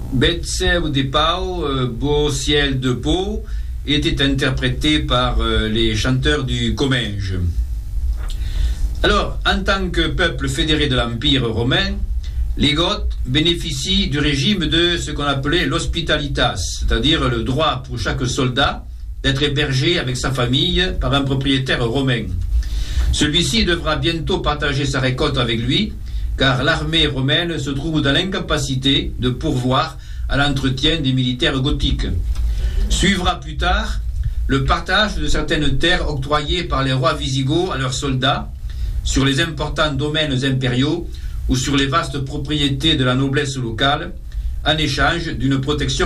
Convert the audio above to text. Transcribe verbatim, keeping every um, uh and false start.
Betseu de Pau, euh, Beau ciel de Pau, était interprété par euh, les chanteurs du Comminges. Alors, en tant que peuple fédéré de l'Empire romain, les Goths bénéficient du régime de ce qu'on appelait l'hospitalitas, c'est-à-dire le droit pour chaque soldat d'être hébergé avec sa famille par un propriétaire romain. Celui-ci devra bientôt partager sa récolte avec lui, car l'armée romaine se trouve dans l'incapacité de pourvoir à l'entretien des militaires gothiques. Suivra plus tard le partage de certaines terres octroyées par les rois wisigoths à leurs soldats sur les importants domaines impériaux ou sur les vastes propriétés de la noblesse locale, en échange d'une protection